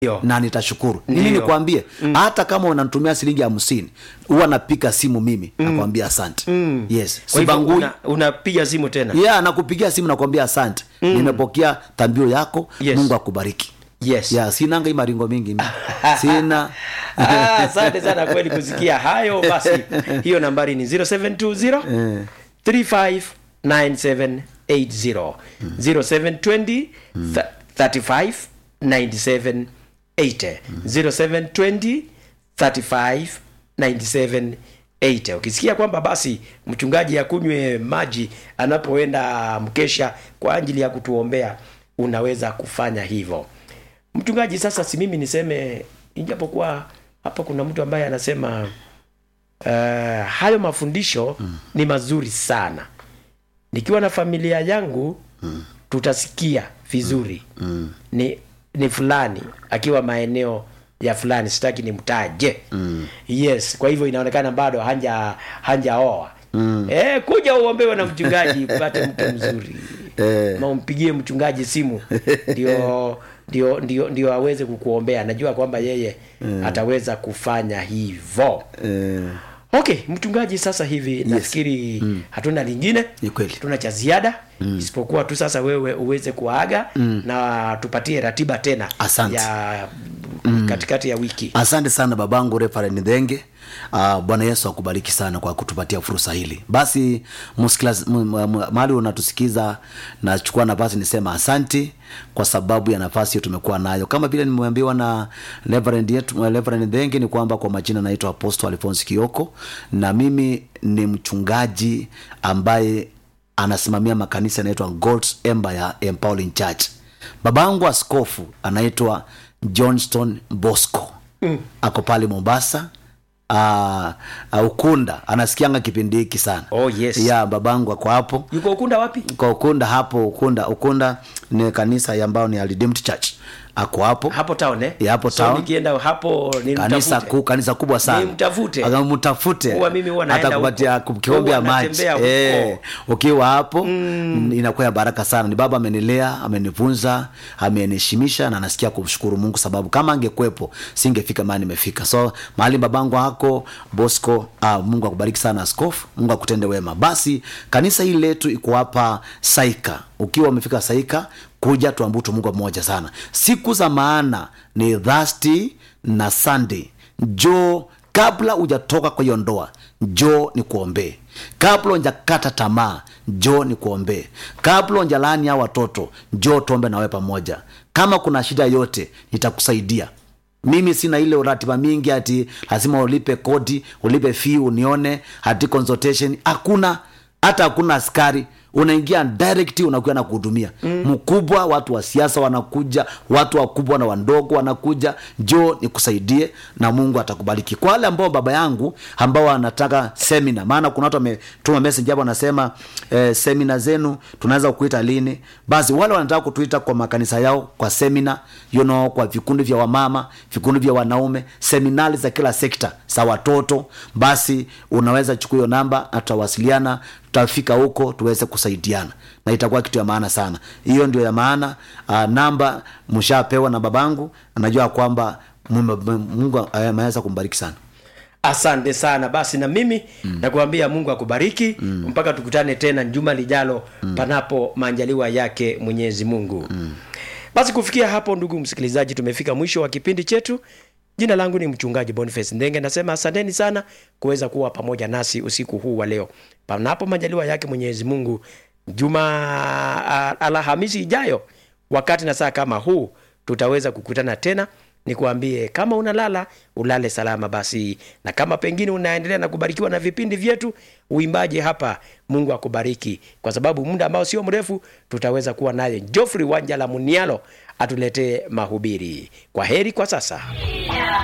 na nitashukuru. Nini nikwambie, hata kama unanitumia shilingi 50 huwa napika simu mimi nakwambia asante. Yes, sibangui. Unapiga simu tena? Yeah, nakupigia simu nakwambia asante. Nimepokea tambio yako. Yes. Mungu akubariki. Yes. Yeah, sina ngai maringo mingi mimi. Sina. Asante sana kweli kusikia hayo. Basi hiyo nambari ni 0720 359780 0720 35 9780 0720 35 9780. Ukisikia kwamba basi mchungaji akunywe maji anapoenda mkesha kwa ajili ya kutuombea, unaweza kufanya hivyo. Mchungaji, sasa si mimi niseme, injapokuwa hapa kuna mtu ambaye anasema hayo mafundisho ni mazuri sana. Nikiwa na familia yangu tutasikia vizuri. Ni fulani akiwa maeneo ya fulani, sitaki nimtaje. Yes, kwa hivyo inaonekana bado hajaoa. Kuja uombewe na mchungaji kupata mke mzuri. Umpigie mchungaji simu ndio aweze kukuombea. Najua kwamba yeye ataweza kufanya hivyo. Okay, mchungaji, sasa hivi nafikiri hatuna lingine. Tuna cha ziada isipokuwa tu sasa wewe uweze kuaga na tupatie ratiba tena. Asante. Ya katikati ya wiki. Asante sana babangu Reverend Ndenge. Bwana Yesu akubariki sana kwa kutupatia fursa hili. Basi mahali unatusikiza, nachukua nafasi nisema asante kwa sababu ya nafasi hiyo tumekuwa nayo. Kama vile nimeambiwa na Reverend Ndenge ni kwamba kwa majina naitwa Apostle Alphonse Kioko, na mimi ni mchungaji ambaye anasimamia makanisa yanaitwa God's Empire Empowering Church. Babangu askofu anaitwa Johnston Bosco. Ako pale Mombasa. Ukunda, anasikianga kipindi hiki sana. Oh yes. Ya babangu ako hapo. Yuko Ukunda wapi? Kwa Ukunda hapo, Ukunda ni kanisa ambao ni Redeemed Church. Ako hapo. Hapo town Ya hapo town. So nikienda hapo ni kanisa kubwa sana. Nimtafute. Akamtafute. Huwa mimi huwa naenda huko. Atakupatia kikombe ya maji. Ukiwa hapo inakuwa baraka sana. Ni baba amenilea, amenifunza, ameniheshimisha, na nasikia kumshukuru Mungu sababu kama angekuepo singefika mahali nimefika. So mahali babangu hako Bosco, Mungu akubariki sana askofu. Mungu akutende wema. Basi kanisa hili letu iko hapa Saika. Ukiwa umefika Saika, kuja tuambutu Mungu mmoja sana. Siku za maana ni Thursday na Sunday. Njoo kabla hujatoka kwa hiyo ndoa, njoo ni kuombe. Kabla hujakata tamaa, njoo ni kuombe. Kabla hujalani ya watoto, njoo tuombe na wewe pamoja. Kama kuna shida yote, nitakusaidia. Mimi sina ile ratiba mingi ati lazima ulipe kodi, ulipe fee unione, hati consultation. Hata hakuna askari. Unaingia direct, unakuja na kuhudumia. Mkubwa, watu wa siasa wanakuja, watu wakubwa na wandogo wanakuja. Njoo nikusaidie na Mungu atakubariki. Kwa wale ambao baba yangu ambao wanataka seminar, maana kuna watu wametuma message hapo wanasema seminar zenu tunaweza kuita lini? Basi wale wanataka kutuita kwa makanisa yao kwa seminar, kwa vikundi vya wamama, vikundi vya wanaume, seminari za kila sekta, za watoto, basi unaweza chukua hiyo namba, tutawasiliana, tutafika huko tuweze kusaidiana, na itakuwa kitu ya maana sana. Hiyo ndio ya maana. Namba mshapewa na babangu, anajua kwamba Mungu ameweza kumbariki sana. Asante sana. Basi na mimi nakuambia Mungu akubariki mpaka tukutane tena juma lijalo panapo majaliwa yake Mwenyezi Mungu. Basi kufikia hapo, ndugu msikilizaji, tumefika mwisho wa kipindi chetu. Jina langu ni mchungaji Boniface Ndenge. Nasema asanteni sana kuweza kuwa pamoja nasi usiku huu wa leo. Panapo majaliwa yake Mwenyezi Mungu, Alhamisi ijayo wakati na saa kama huu tutaweza kukutana tena. Nikuambie kama unalala, ulale salama basi. Na kama pengine unaendelea na kubarikiwa na vipindi vyetu, uimbaji hapa, Mungu akubariki. Kwa sababu muda ambao sio mrefu tutaweza kuwa naye Geoffrey Wanjala Munialo atuletee mahubiri. Kwa heri kwa sasa.